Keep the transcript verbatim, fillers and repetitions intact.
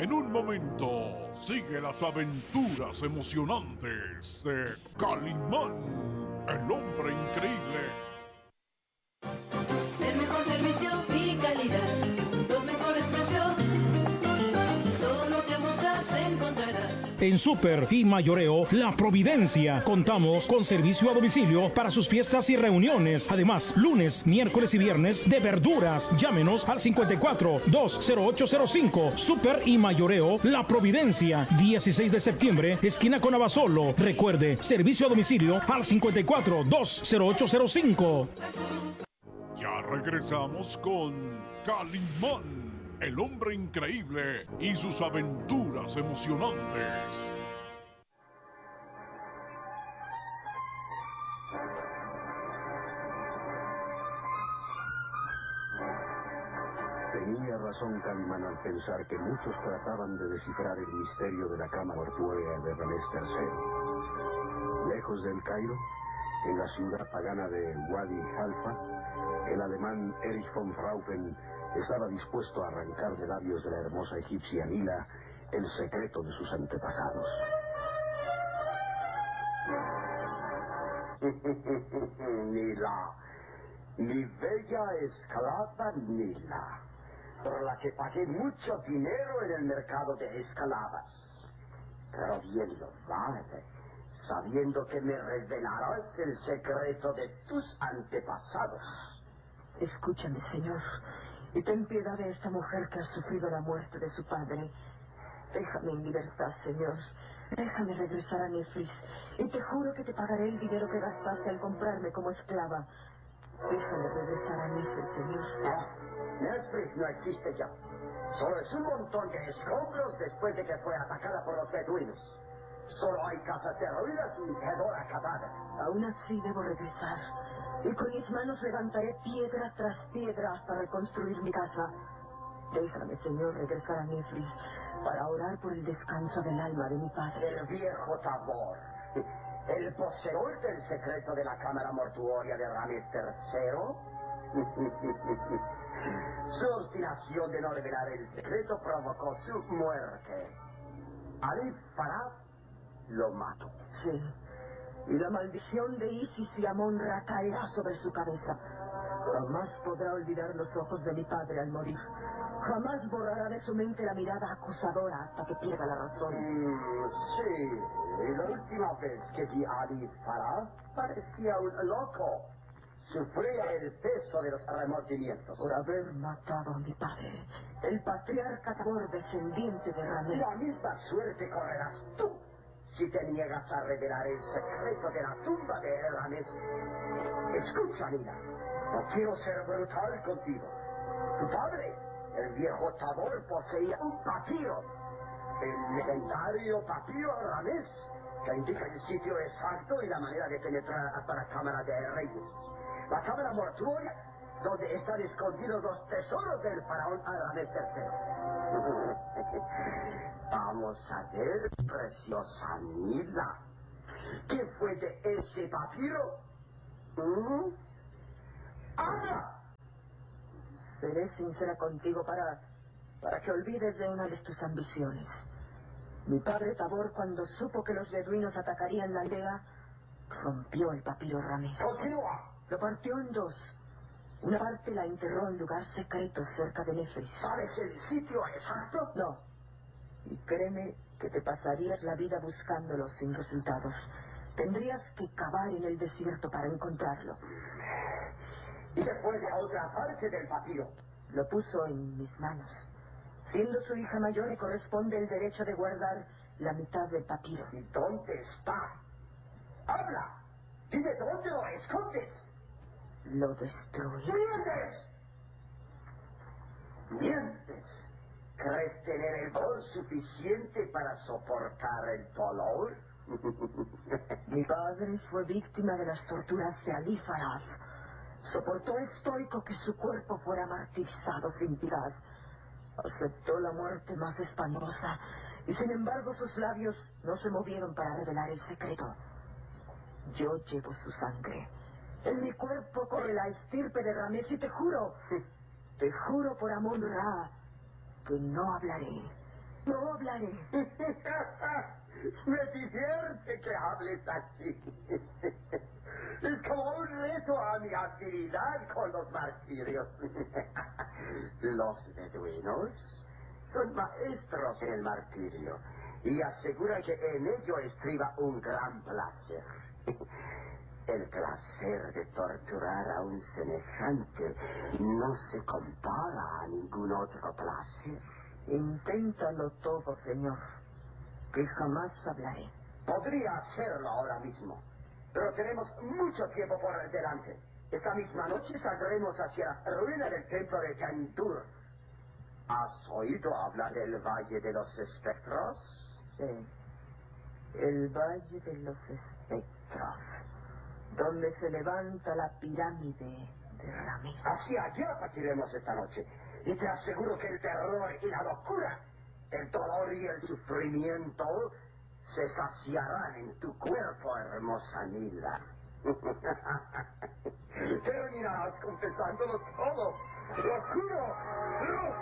En un momento, sigue las aventuras emocionantes de Calimán, el hombre increíble. El mejor servicio y calidad, los mejores precios, todo lo que buscas encontrarás. En Super y Mayoreo La Providencia contamos con servicio a domicilio para sus fiestas y reuniones. Además, lunes, miércoles y viernes de verduras. Llámenos al cincuenta y cuatro, dos cero ocho cero cinco. Super y Mayoreo La Providencia, dieciséis de septiembre, esquina con Abasolo. Recuerde, servicio a domicilio al cincuenta y cuatro, dos cero ocho cero cinco. Ya regresamos con Calimán, el hombre increíble y sus aventuras emocionantes. Tenía razón Calimán al pensar que muchos trataban de descifrar el misterio de la cámara mortuoria de Ramés tercero. Lejos del Cairo, en la ciudad pagana de Wadi Halfa, el alemán Erich von Frauchen estaba dispuesto a arrancar de labios de la hermosa egipcia Nila el secreto de sus antepasados. Nila, mi bella esclava Nila, por la que pagué mucho dinero en el mercado de esclavas. Pero bien lo vale, sabiendo que me revelarás el secreto de tus antepasados. Escúchame, señor, y ten piedad de esta mujer que ha sufrido la muerte de su padre. Déjame en libertad, señor. Déjame regresar a Nefris, y te juro que te pagaré el dinero que gastaste al comprarme como esclava. Déjame regresar a Nefris, señor. No, Nefris no existe ya. Solo es un montón de escombros después de que fue atacada por los beduinos. Solo hay casas derruidas y un hedor acabado. Aún así debo regresar, y con mis manos levantaré piedra tras piedra hasta reconstruir mi casa. Déjame, señor, regresar a Nefris para orar por el descanso del alma de mi padre. El viejo Tabor, el poseedor del secreto de la cámara mortuoria de Ramés tercero. Su obstinación de no revelar el secreto provocó su muerte. Ali Farad lo mató. Sí, y la maldición de Isis y Amon-Ra caerá sobre su cabeza. Jamás podrá olvidar los ojos de mi padre al morir. Jamás borrará de su mente la mirada acusadora hasta que pierda la razón. Mm, sí, y la última vez que vi a Ali Farad parecía un loco. Sufría el peso de los remordimientos. Por haber matado a mi padre, el patriarca Tabor, descendiente de Ramés. La misma suerte correrás tú si te niegas a revelar el secreto de la tumba de Ramés. Escucha, Nila, no quiero ser brutal contigo. Tu padre, el viejo Tabor, poseía un papiro, el legendario papiro Ramés, que indica el sitio exacto y la manera de penetrar hasta la cámara de reyes. La cámara mortuoria, donde están escondidos los tesoros del faraón Ramés tercero. Vamos a ver, preciosa Nila, ¿qué fue de ese papiro? ¿Mm? ¡Habla! Seré sincera contigo para, para que olvides de una de tus ambiciones. Mi padre Tabor, cuando supo que los beduinos atacarían la aldea, rompió el papiro Ramés. ¡Continúa! Lo partió en dos. Una parte la enterró en lugar secreto cerca de Nefris. ¿Sabes el sitio exacto? No. Y créeme que te pasarías la vida buscándolo sin resultados. Tendrías que cavar en el desierto para encontrarlo. ¿Y después la otra parte del papiro? Lo puso en mis manos. Siendo su hija mayor, le corresponde el derecho de guardar la mitad del papiro. ¿Y dónde está? ¡Habla! Dime dónde lo escondes. Lo destruí. ¡Mientes! ¡Mientes! ¿Crees tener el valor suficiente para soportar el dolor? Mi padre fue víctima de las torturas de Ali Farad. Soportó estoico que su cuerpo fuera martirizado sin piedad. Aceptó la muerte más espantosa, y sin embargo sus labios no se movieron para revelar el secreto. Yo llevo su sangre. En mi cuerpo corre la estirpe de Ramés, y te juro, te juro por Amon-Ra, que no hablaré, No hablaré. Me divierte que hables así. Es como un reto a mi habilidad con los martirios. Los beduinos son maestros en el martirio y aseguran que en ello estriba un gran placer. El placer de torturar a un semejante no se compara a ningún otro placer. Inténtalo todo, señor, que jamás hablaré. Podría hacerlo ahora mismo, pero tenemos mucho tiempo por delante. Esta misma noche saldremos hacia la ruina del templo de Jantur. ¿Has oído hablar del Valle de los Espectros? Sí, el Valle de los Espectros, donde se levanta la pirámide de Ramés. Hacia allá partiremos esta noche, y te aseguro que el terror y la locura, el dolor y el sufrimiento se saciarán en tu cuerpo, hermosa Nila. Terminarás confesándolo todo. ¡Lo juro! ¡Lo